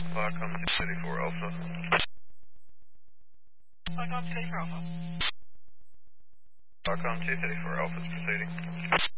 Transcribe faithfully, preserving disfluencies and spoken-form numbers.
Qualcomm two thirty-four Alpha. Qualcomm two thirty-four Alpha. Qualcomm two thirty-four Alpha is proceeding.